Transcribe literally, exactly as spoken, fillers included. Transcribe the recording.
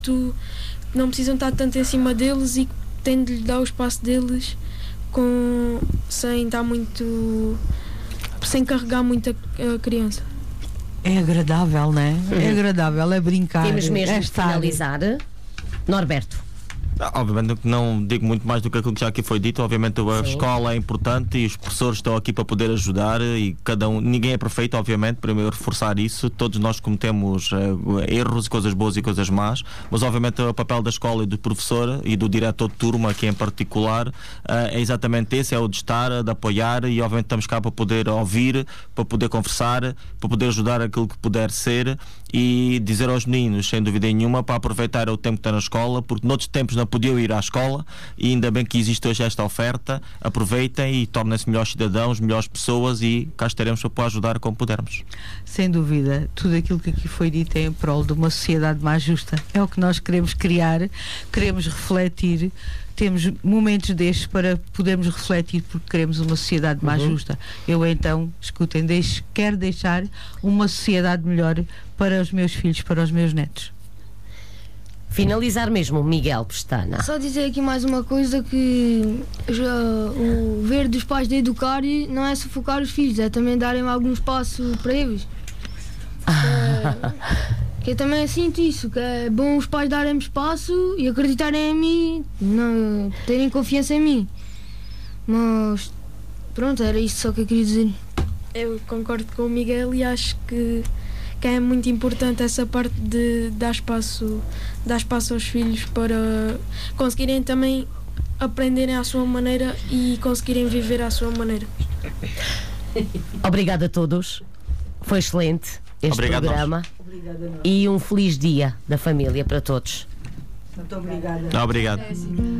não precisam estar tanto em cima deles e têm de lhe dar o espaço deles com, sem estar muito, sem carregar muito a, a criança. É agradável, não é? Uhum. É agradável, é brincar. Temos mesmo é de estar. finalizar. Norberto. Obviamente não digo muito mais do que aquilo que já aqui foi dito. Obviamente a Sim. escola é importante e os professores estão aqui para poder ajudar, e cada um, ninguém é perfeito, obviamente. Primeiro reforçar isso, todos nós cometemos uh, erros, coisas boas e coisas más, mas obviamente o papel da escola e do professor e do diretor de turma aqui em particular uh, é exatamente esse, é o de estar, de apoiar, e obviamente estamos cá para poder ouvir, para poder conversar, para poder ajudar aquilo que puder ser, e dizer aos meninos, sem dúvida nenhuma, para aproveitar o tempo que está na escola, porque noutros tempos não podiam ir à escola, e ainda bem que existe hoje esta oferta. Aproveitem e tornem-se melhores cidadãos, melhores pessoas, e cá estaremos para ajudar como pudermos. Sem dúvida, tudo aquilo que aqui foi dito é em prol de uma sociedade mais justa. É o que nós queremos criar, queremos refletir. Temos momentos destes para podermos refletir, porque queremos uma sociedade mais uhum. justa. Eu então, escutem, deixo, quero deixar uma sociedade melhor para os meus filhos, para os meus netos. Finalizar mesmo, Miguel Pestana. Só dizer aqui mais uma coisa, que já, o ver dos pais de educar não é sufocar os filhos, é também darem algum espaço para eles. É, que eu também sinto isso, que é bom os pais darem-me espaço e acreditarem em mim, não, terem confiança em mim. Mas pronto, era isso só que eu queria dizer. Eu concordo com o Miguel e acho que, que é muito importante essa parte de dar espaço, dar espaço aos filhos para conseguirem também aprenderem à sua maneira e conseguirem viver à sua maneira. Obrigada a todos, foi excelente este Obrigado programa. E um feliz dia da família para todos. Muito obrigada. Obrigado.